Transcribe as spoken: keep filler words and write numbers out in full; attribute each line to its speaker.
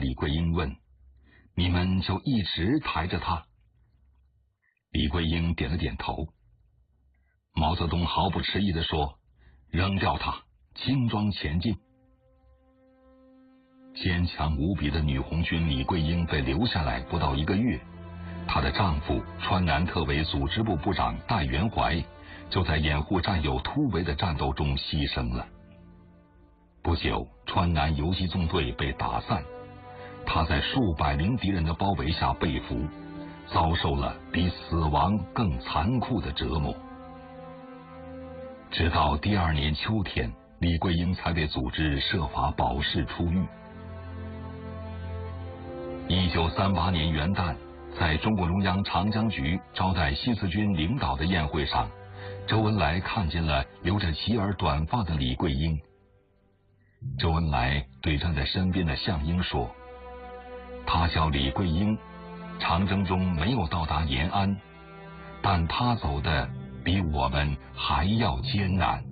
Speaker 1: 李桂英问：“你们就一直抬着他？”李桂英点了点头。毛泽东毫不迟疑地说：“扔掉他，轻装前进。”坚强无比的女红军李桂英被留下来不到一个月，她的丈夫川南特委组织部部长戴元怀就在掩护战友突围的战斗中牺牲了。不久，川南游击纵队被打散，他在数百名敌人的包围下被俘，遭受了比死亡更残酷的折磨。直到第二年秋天，李桂英才被组织设法保释出狱。一九三八年元旦，在中共中央长江局招待新四军领导的宴会上，周恩来看见了留着齐耳短发的李桂英。周恩来对站在身边的项英说：“她叫李桂英，长征中没有到达延安，但她走的比我们还要艰难。”